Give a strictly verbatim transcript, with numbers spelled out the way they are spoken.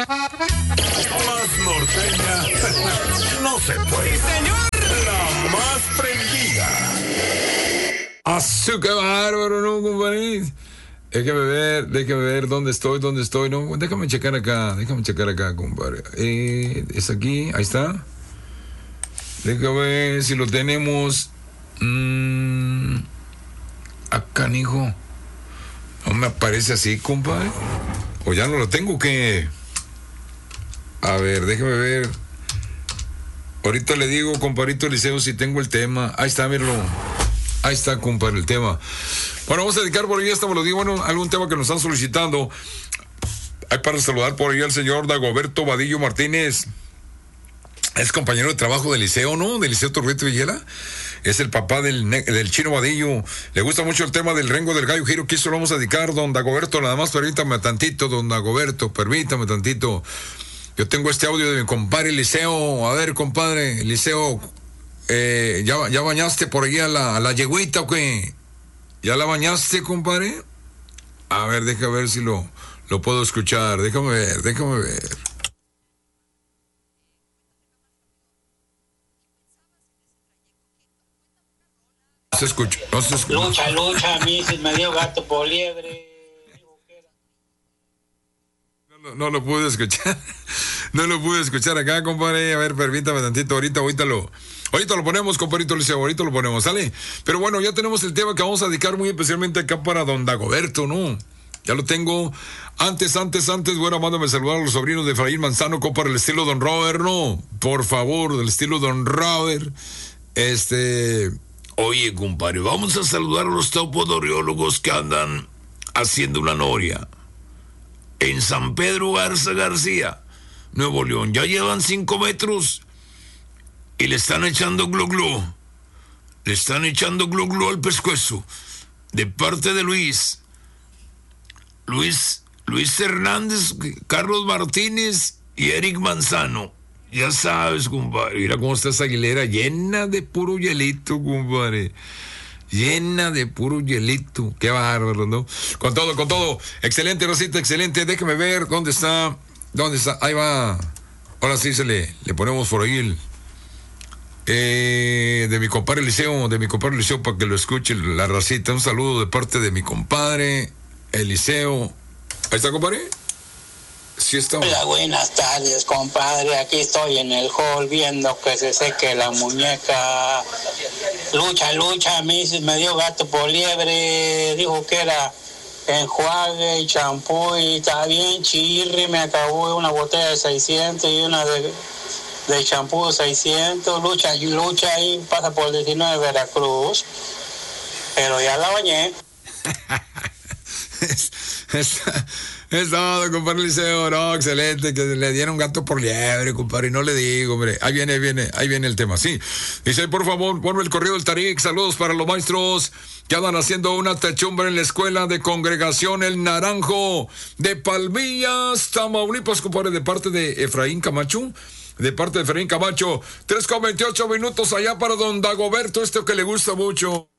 Más norteña no se puede. ¡Señor! La más prendida. Azúcar bárbaro, ¿no, compadre? Déjame ver, déjame ver dónde estoy, dónde estoy. No, déjame checar acá, déjame checar acá, compadre. Eh, ¿Es aquí? Ahí está. Déjame ver si lo tenemos. Mm, acá, hijo. No me aparece así, compadre. O ya no lo tengo, ¿qué? A ver, déjame ver. Ahorita le digo, compadrito Eliseo, si tengo el tema. Ahí está, míralo. Ahí está, compadre, el tema. Bueno, vamos a dedicar por ahí esta melodía, bueno, algún tema que nos están solicitando. Hay para saludar por ahí al señor Dagoberto Vadillo Martínez. Es compañero de trabajo de Eliseo, ¿no? De Eliseo Turbiete Villela. Es el papá del, del Chino Vadillo. Le gusta mucho el tema del rengo del gallo giro. Que eso lo vamos a dedicar, don Dagoberto. Nada más permítame tantito, don Dagoberto. Permítame tantito. Yo tengo este audio de mi compadre Eliseo. A ver, compadre Eliseo. Eh, ¿ya, ¿Ya bañaste por ahí a la, a la yegüita o qué? ¿Ya la bañaste, compadre? A ver, déjame ver si lo, lo puedo escuchar. Déjame ver, déjame ver. No se escucha, no se escucha. Lucha, lucha, a mí se me dio gato por liebre. No, no lo pude escuchar. No lo pude escuchar acá, compadre. A ver, permítame tantito. Ahorita, ahorita lo, ahorita lo ponemos, compadrito Liceo. Ahorita lo ponemos, ¿sale? Pero bueno, ya tenemos el tema que vamos a dedicar muy especialmente acá para don Dagoberto, ¿no? Ya lo tengo. Antes, antes, antes, bueno, mándame saludar a los sobrinos de Efraín Manzano, compa, el estilo Don Robert, ¿no? Por favor, del estilo Don Robert. Este... Oye, compadre, vamos a saludar a los topodoriólogos que andan haciendo una noria en San Pedro Garza García, Nuevo León. Ya llevan cinco metros y le están echando glu glu. Le están echando glu glu al pescuezo. De parte de Luis. Luis, Luis Hernández, Carlos Martínez y Eric Manzano. Ya sabes, compadre, mira cómo está esa Aguilera, llena de puro hielito, compadre. Llena de puro hielito. Qué bárbaro, ¿no? Con todo, con todo. Excelente, Rosita, excelente. Déjame ver dónde está. ¿Dónde está? Ahí va. Ahora sí se le, le ponemos por ahí el... Eh, de mi compadre Eliseo, de mi compadre Eliseo, para que lo escuche la racita. Un saludo de parte de mi compadre Eliseo. Ahí está, compadre. Sí está. Hola, buenas tardes, compadre. Aquí estoy en el hall viendo que se seque la muñeca. Lucha, lucha, a mí se me dio gato por liebre. Dijo que era enjuague y champú y está bien chirri. Me acabó una botella de seiscientos y una de, de champú de seiscientos. Lucha, lucha y pasa por el diecinueve de Veracruz. Pero ya la bañé. es, es, es todo, compadre Liceo, no, excelente, que le dieron gato por liebre, compadre, no le digo, hombre, ahí viene, ahí viene, ahí viene el tema, sí. Dice, por favor, ponme el correo del Tarik, saludos para los maestros que andan haciendo una techumbre en la escuela de Congregación El Naranjo de Palmillas, Tamaulipas, compadre, de parte de Efraín Camacho. De parte de Efraín Camacho, tres con veintiocho minutos allá para don Dagoberto, este que le gusta mucho.